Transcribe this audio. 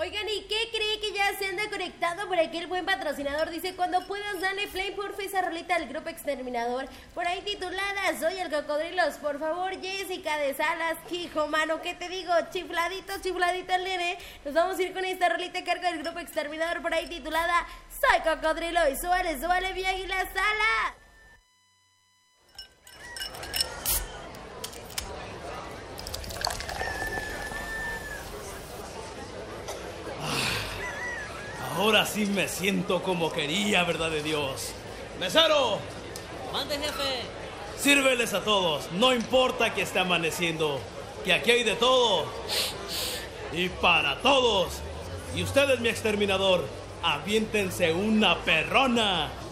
Oigan, ¿y qué cree que ya se anda conectado por aquí el buen patrocinador? Dice, cuando puedas dale play porfa esa rolita del Grupo Exterminador. Por ahí titulada, Soy el Cocodrilos. Por favor, Jessica de Salas. Hijo, mano, ¿qué te digo? Chifladito el nene. Nos vamos a ir con esta rolita a cargo del Grupo Exterminador. Por ahí titulada, Soy Cocodrilo y súbale mi águila Sala. Ahora sí me siento como quería, verdad de Dios. ¡Mesero! ¡Mande, jefe! Sírveles a todos, no importa que esté amaneciendo, que aquí hay de todo. Y para todos. Y ustedes, mi exterminador, aviéntense una perrona.